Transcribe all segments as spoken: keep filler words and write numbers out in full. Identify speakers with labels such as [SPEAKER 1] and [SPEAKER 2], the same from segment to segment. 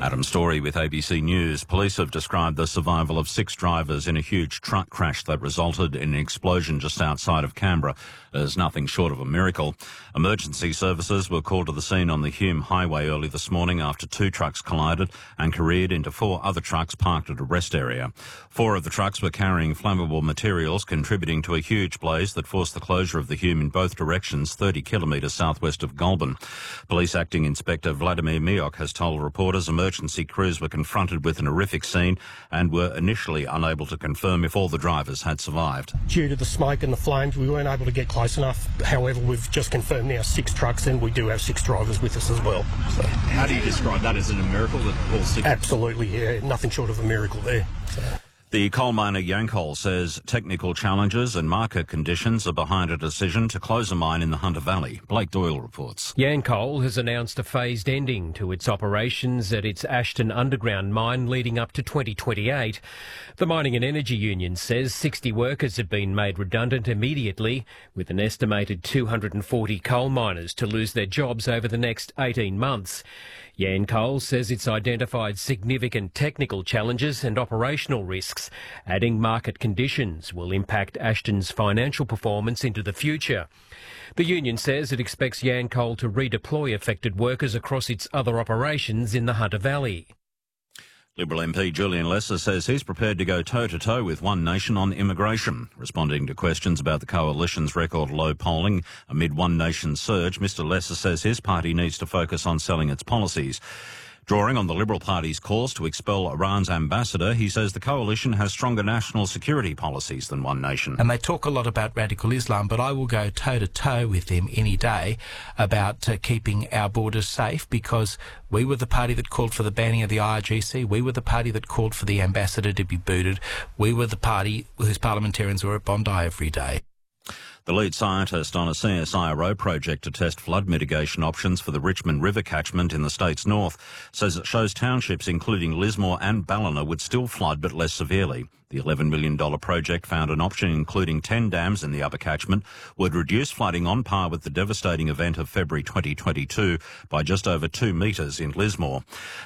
[SPEAKER 1] Adam Story with A B C News. Police have described the survival of six drivers in a huge truck crash that resulted in an explosion just outside of Canberra as nothing short of a miracle. Emergency services were called to the scene on the Hume Highway early this morning after two trucks collided and careered into four other trucks parked at a rest area. Four of the trucks were carrying flammable materials, contributing to a huge blaze that forced the closure of the Hume in both directions, thirty kilometres southwest of Goulburn. Police Acting Inspector Vladimir Miok has told reporters emergency crews were confronted with an horrific scene and were initially unable to confirm if all the drivers had survived.
[SPEAKER 2] Due to the smoke and the flames, we weren't able to get close enough. However, we've just confirmed now six trucks, and we do have six drivers with us as well. So.
[SPEAKER 3] How do you describe that? As a miracle that all six?
[SPEAKER 2] Absolutely, yeah. Nothing short of a miracle there. So.
[SPEAKER 1] The coal miner Yancoal says technical challenges and market conditions are behind a decision to close a mine in the Hunter Valley. Blake Doyle reports.
[SPEAKER 4] Yancoal has announced a phased ending to its operations at its Ashton underground mine leading up to twenty twenty-eight. The Mining and Energy Union says sixty workers have been made redundant immediately, with an estimated two hundred forty coal miners to lose their jobs over the next eighteen months. Yancoal says it's identified significant technical challenges and operational risks, adding market conditions will impact Ashton's financial performance into the future. The union says it expects Yancoal to redeploy affected workers across its other operations in the Hunter Valley.
[SPEAKER 1] Liberal M P Julian Lesser says he's prepared to go toe-to-toe with One Nation on immigration. Responding to questions about the coalition's record low polling amid One Nation's surge, Mr Lesser says his party needs to focus on selling its policies. Drawing on the Liberal Party's calls to expel Iran's ambassador, he says the coalition has stronger national security policies than One Nation.
[SPEAKER 5] And they talk a lot about radical Islam, but I will go toe-to-toe with them any day about uh, keeping our borders safe, because we were the party that called for the banning of the I R G C. We were the party that called for the ambassador to be booted. We were the party whose parliamentarians were at Bondi every day.
[SPEAKER 1] The lead scientist on a C S I R O project to test flood mitigation options for the Richmond River catchment in the state's north says it shows townships including Lismore and Ballina would still flood but less severely. The eleven million dollars project found an option including ten dams in the upper catchment would reduce flooding on par with the devastating event of February twenty twenty-two by just over two metres in Lismore.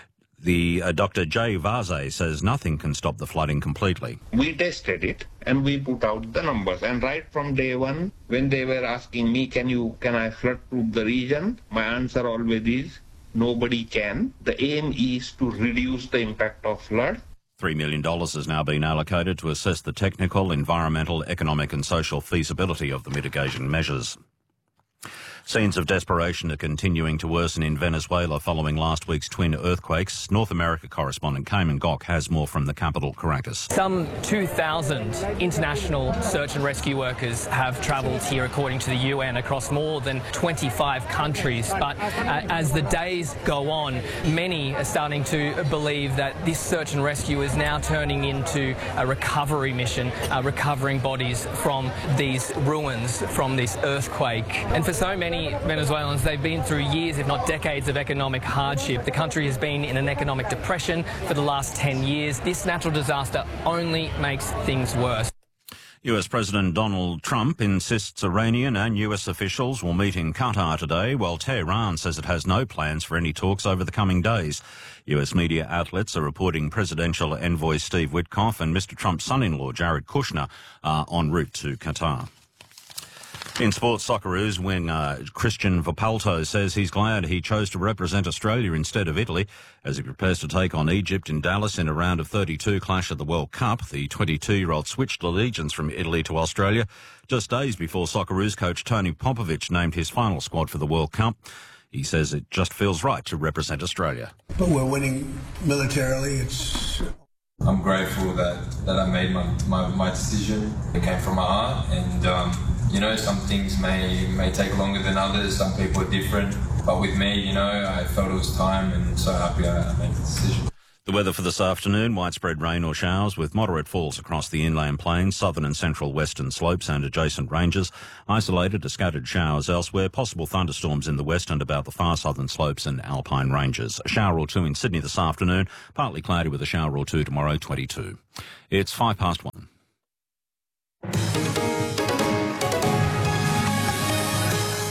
[SPEAKER 1] The uh, Doctor Jay Vase says nothing can stop the flooding completely.
[SPEAKER 6] We tested it and we put out the numbers. And right from day one, when they were asking me, can you, can I flood-proof the region? My answer always is, nobody can. The aim is to reduce the impact of flood.
[SPEAKER 1] three million dollars has now been allocated to assess the technical, environmental, economic and social feasibility of the mitigation measures. Scenes of desperation are continuing to worsen in Venezuela following last week's twin earthquakes. North America correspondent Cayman Gok has more from the capital, Caracas.
[SPEAKER 7] Some two thousand international search and rescue workers have travelled here, according to the U N, across more than twenty-five countries. But uh, as the days go on, many are starting to believe that this search and rescue is now turning into a recovery mission, uh, recovering bodies from these ruins, from this earthquake. And for so many Venezuelans, they've been through years, if not decades, of economic hardship. The country has been in an economic depression for the last ten years. This natural disaster only makes things worse.
[SPEAKER 1] U S President Donald Trump insists Iranian and U S officials will meet in Qatar today, while Tehran says it has no plans for any talks over the coming days. U S media outlets are reporting presidential envoy Steve Witkoff and Mister Trump's son-in-law Jared Kushner are en route to Qatar. In sports, Socceroos winger Christian Vopalto says he's glad he chose to represent Australia instead of Italy as he prepares to take on Egypt in Dallas in a round of thirty-two clash at the World Cup. The twenty-two-year-old switched allegiance from Italy to Australia just days before Socceroos coach Tony Popovic named his final squad for the World Cup. He says it just feels right to represent Australia.
[SPEAKER 8] But we're winning militarily. It's...
[SPEAKER 9] I'm grateful that, that I made my, my, my decision. It came from my heart, and um, you know, some things may may take longer than others. Some people are different, but with me, you know, I felt it was time, and so happy I, I made the decision.
[SPEAKER 1] The weather for this afternoon, widespread rain or showers with moderate falls across the inland plains, southern and central western slopes and adjacent ranges. Isolated to scattered showers elsewhere, possible thunderstorms in the west and about the far southern slopes and alpine ranges. A shower or two in Sydney this afternoon, partly cloudy with a shower or two tomorrow, twenty-two. It's five past one.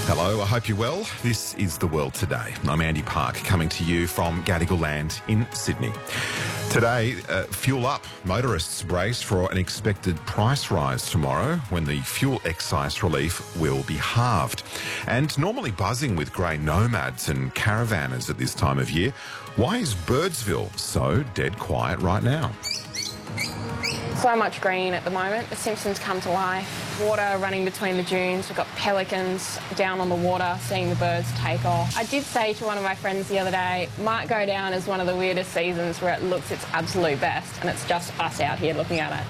[SPEAKER 10] Hello, I hope you're well. This is The World Today. I'm Andy Park, coming to you from Gadigal Land in Sydney. Today, uh, fuel up. Motorists brace for an expected price rise tomorrow when the fuel excise relief will be halved. And normally buzzing with grey nomads and caravanners at this time of year, why is Birdsville so dead quiet right now?
[SPEAKER 11] So much green at the moment. The Simpsons come to life. Water running between the dunes. We've got pelicans down on the water, seeing the birds take off. I did say to one of my friends the other day, might go down as one of the weirdest seasons where it looks its absolute best, and it's just us out here looking at it.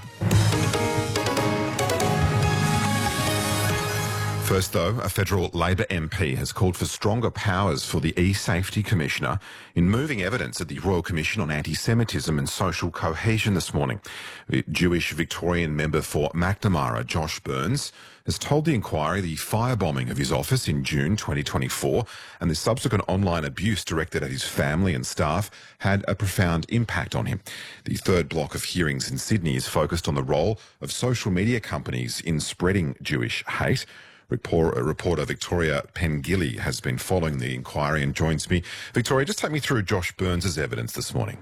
[SPEAKER 10] First, though, a federal Labor M P has called for stronger powers for the E-Safety Commissioner in moving evidence at the Royal Commission on Anti-Semitism and Social Cohesion this morning. The Jewish Victorian member for Macnamara, Josh Burns, has told the inquiry the firebombing of his office in June twenty twenty-four and the subsequent online abuse directed at his family and staff had a profound impact on him. The third block of hearings in Sydney is focused on the role of social media companies in spreading Jewish hate. Reporter, reporter Victoria Pengilly has been following the inquiry and joins me. Victoria, just take me through Josh Burns' evidence this morning.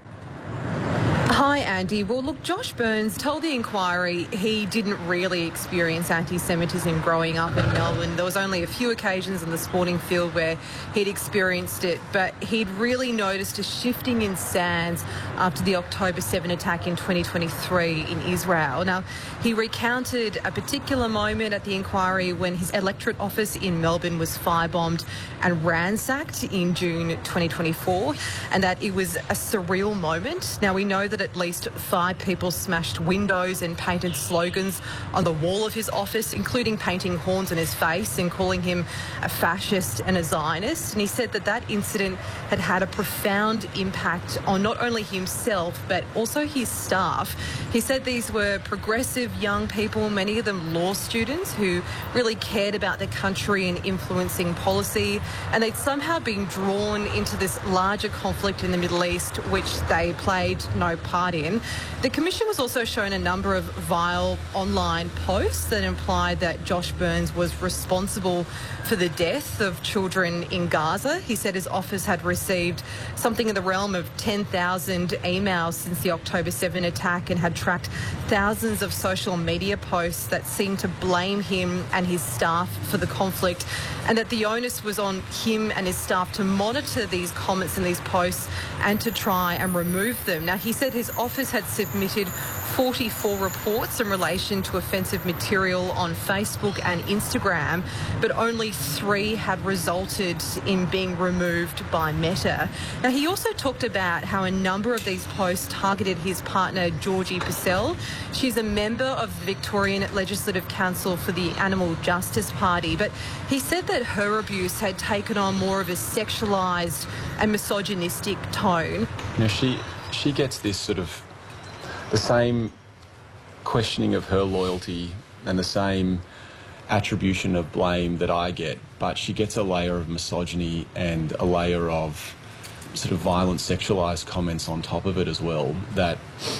[SPEAKER 12] Hi, Andy. Well, look, Josh Burns told the inquiry he didn't really experience anti-Semitism growing up in Melbourne. There was only a few occasions in the sporting field where he'd experienced it, but he'd really noticed a shifting in sands after the October seventh attack in twenty twenty-three in Israel. Now, he recounted a particular moment at the inquiry when his electorate office in Melbourne was firebombed and ransacked in June twenty twenty-four, and that it was a surreal moment. Now, we know that at least five people smashed windows and painted slogans on the wall of his office, including painting horns on his face and calling him a fascist and a Zionist. And he said that that incident had had a profound impact on not only himself, but also his staff. He said these were progressive young people, many of them law students, who really cared about their country and influencing policy. And they'd somehow been drawn into this larger conflict in the Middle East, which they played no part in. The Commission was also shown a number of vile online posts that implied that Josh Burns was responsible for the death of children in Gaza. He said his office had received something in the realm of ten thousand emails since the October seventh attack and had tracked thousands of social media posts that seemed to blame him and his staff for the conflict, and that the onus was on him and his staff to monitor these comments and these posts and to try and remove them. Now, he said his office had submitted forty-four reports in relation to offensive material on Facebook and Instagram, but only three had resulted in being removed by Meta. Now, he also talked about how a number of these posts targeted his partner, Georgie Purcell. She's a member of the Victorian Legislative Council for the Animal Justice Party, but he said that her abuse had taken on more of a sexualised and misogynistic tone.
[SPEAKER 13] You know, she, she gets this sort of the same questioning of her loyalty and the same attribution of blame that I get, but she gets a layer of misogyny and a layer of sort of violent sexualised comments on top of it as well that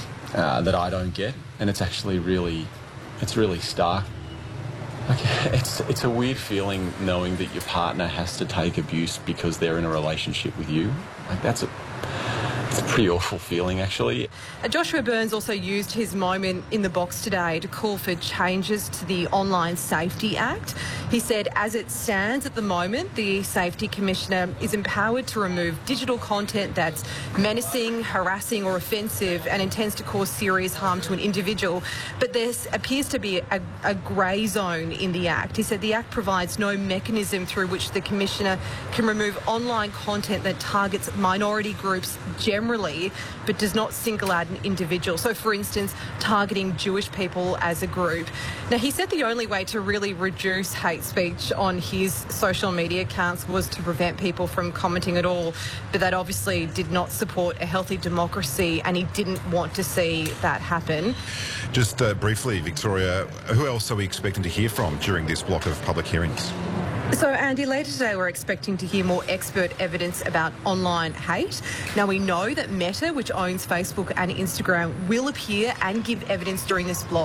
[SPEAKER 13] uh, that I don't get, and it's actually really, it's really stark. Like, it's it's a weird feeling knowing that your partner has to take abuse because they're in a relationship with you. Like, that's a It's a pretty awful feeling, actually.
[SPEAKER 12] Joshua Burns also used his moment in the box today to call for changes to the Online Safety Act. He said, as it stands at the moment, the Safety Commissioner is empowered to remove digital content that's menacing, harassing or offensive and intends to cause serious harm to an individual. But there appears to be a, a grey zone in the Act. He said the Act provides no mechanism through which the Commissioner can remove online content that targets minority groups generally, but does not single out an individual. So, for instance, targeting Jewish people as a group. Now, he said the only way to really reduce hate speech on his social media accounts was to prevent people from commenting at all, but that obviously did not support a healthy democracy, and he didn't want to see that happen.
[SPEAKER 10] Just uh, briefly, Victoria, who else are we expecting to hear from during this block of public hearings?
[SPEAKER 12] So, Andy, later today we're expecting to hear more expert evidence about online hate. Now, we know that Meta, which owns Facebook and Instagram, will appear and give evidence during this block.